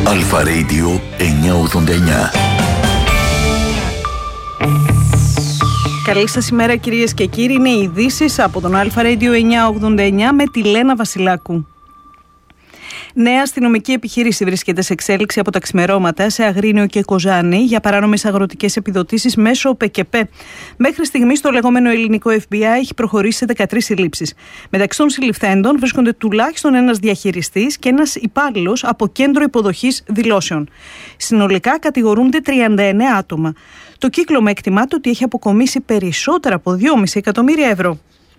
Αλφα Radio 989. Καλή σας ημέρα κυρίες και κύριοι. Είναι οι ειδήσεις από τον Αλφα Radio 989 με τη Λένα Βασιλάκου. Νέα αστυνομική επιχείρηση βρίσκεται σε εξέλιξη από τα ξημερώματα σε Αγρίνιο και Κοζάνη για παράνομες αγροτικές επιδοτήσεις μέσω ΠΚΠ. Μέχρι στιγμής το λεγόμενο ελληνικό FBI έχει προχωρήσει σε 13 συλλήψεις. Μεταξύ των συλληφθέντων βρίσκονται τουλάχιστον ένας διαχειριστής και ένας υπάλληλος από κέντρο υποδοχής δηλώσεων. Συνολικά κατηγορούνται 39 άτομα. Το κύκλωμα εκτιμάται ότι έχει αποκομίσει περισσότερα από 2,5 εκατομμύρια ευρώ.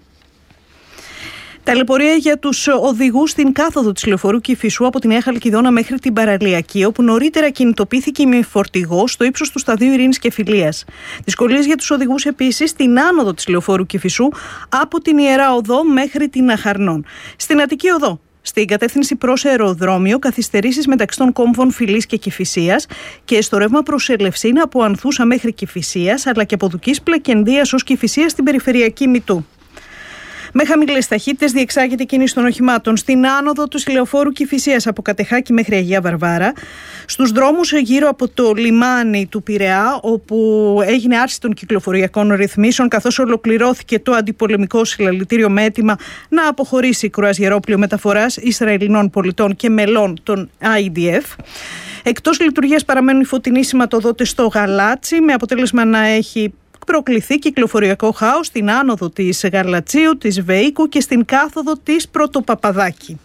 Ταλαιπωρία για τους οδηγούς στην κάθοδο της λεωφορείου Κηφισού από τη Νέα Χαλκιδόνα μέχρι την Παραλιακή, όπου νωρίτερα κινητοποιήθηκε η φορτηγό στο ύψος του σταδίου Ειρήνης και Φιλίας. Δυσκολίες για τους οδηγούς επίσης στην άνοδο της λεωφορείου Κηφισού από την Ιερά Οδό μέχρι την Αχαρνών. Στην Αττική Οδό, στην κατεύθυνση προς αεροδρόμιο, καθυστερήσεις μεταξύ των κόμβων Φιλής και Κηφισίας και στο ρεύμα προς Ελευσίνα από Ανθούσα μέχρι Κηφισίας, αλλά και από Δουκής Πλακεντίας ως Κηφισίας στην περιφερειακή Μητού. Με χαμηλές ταχύτητες διεξάγεται κίνηση των οχημάτων στην άνοδο του λεωφόρου Κηφισίας από Κατεχάκη μέχρι Αγία Βαρβάρα, στους δρόμους γύρω από το λιμάνι του Πειραιά, όπου έγινε άρση των κυκλοφοριακών ρυθμίσεων, καθώς ολοκληρώθηκε το αντιπολεμικό συλλαλητήριο με αίτημα να αποχωρήσει κρουαζιερόπλοιο μεταφοράς Ισραηλινών πολιτών και μελών των IDF. Εκτός λειτουργίας παραμένουν οι φωτεινοί σηματοδότες στο Γαλάτσι, με αποτέλεσμα να έχει προκληθεί κυκλοφοριακό χάος στην άνοδο της Γαλατσίου, της Βεΐκου και στην κάθοδο της Πρωτοπαπαδάκη.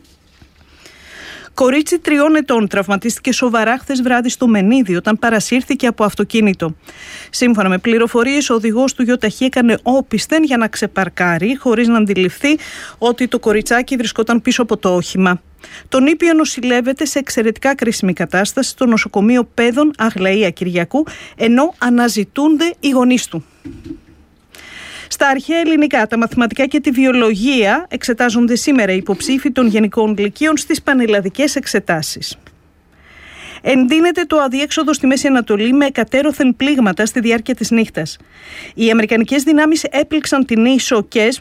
Κορίτσι 3 ετών τραυματίστηκε σοβαρά χθες βράδυ στο Μενίδη όταν παρασύρθηκε από αυτοκίνητο. Σύμφωνα με πληροφορίες, ο οδηγός του ΙΟΤΑΧΗ έκανε όπισθεν για να ξεπαρκάρει, χωρίς να αντιληφθεί ότι το κοριτσάκι βρισκόταν πίσω από το όχημα. Το νήπιο νοσηλεύεται σε εξαιρετικά κρίσιμη κατάσταση στο νοσοκομείο Παιδών Αγλαία Κυριακού, ενώ αναζητούνται οι γονείς του. Στα αρχαία ελληνικά, τα μαθηματικά και τη βιολογία εξετάζονται σήμερα οι υποψήφοι των γενικών λυκείων στις πανελλαδικές εξετάσεις. Εντείνεται το αδιέξοδο στη Μέση Ανατολή με εκατέρωθεν πλήγματα στη διάρκεια της νύχτας. Οι αμερικανικές δυνάμεις έπληξαν την ίσο Κέσμ